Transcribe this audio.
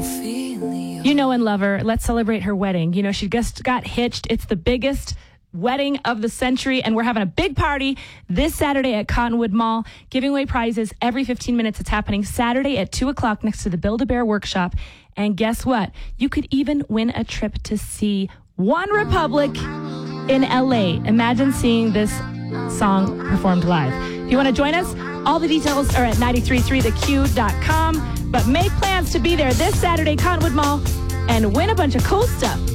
You know and love her. Let's celebrate her wedding. You know, she just got hitched. It's the biggest wedding of the century, and we're having a big party this Saturday at Cottonwood Mall, giving away prizes every 15 minutes. It's happening Saturday at 2 o'clock next to the Build-A-Bear Workshop. And guess what? You could even win a trip to see One Republic in LA. Imagine seeing this song performed live. If you want to join us, all the details are at 933theq.com. But make plans to be there this Saturday, Cottonwood Mall, and win a bunch of cool stuff.